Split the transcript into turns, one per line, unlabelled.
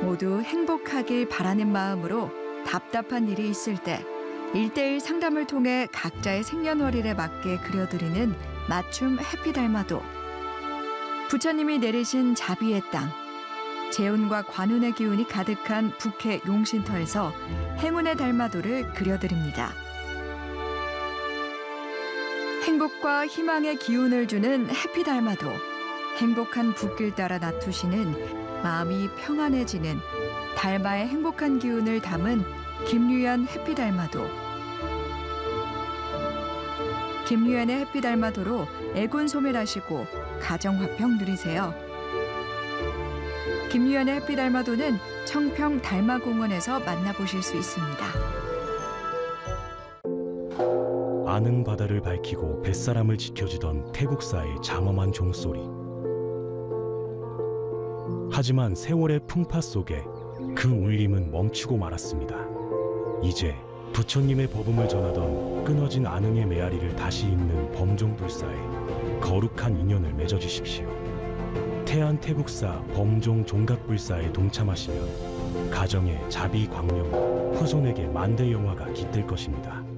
모두 행복하길 바라는 마음으로 답답한 일이 있을 때 1대1 상담을 통해 각자의 생년월일에 맞게 그려드리는 맞춤 해피달마도. 부처님이 내리신 자비의 땅, 재운과 관운의 기운이 가득한 북해 용신터에서 행운의 달마도를 그려드립니다. 행복과 희망의 기운을 주는 해피달마도. 행복한 붓길 따라 나투시는 마음이 평안해지는 달마의 행복한 기운을 담은 김유연 해피달마도. 김유연의 해피달마도로 애군 소멸하시고 가정화평 누리세요. 김유연의 해피달마도는 청평 달마공원에서 만나보실 수 있습니다.
아는 바다를 밝히고 뱃사람을 지켜주던 태국사의 장엄한 종소리. 하지만 세월의 풍파 속에 그 울림은 멈추고 말았습니다. 이제 부처님의 법음을 전하던 끊어진 아능의 메아리를 다시 잇는 범종불사에 거룩한 인연을 맺어주십시오. 태안 태국사 범종 종각불사에 동참하시면 가정의 자비 광명, 후손에게 만대 영화가 깃들 것입니다.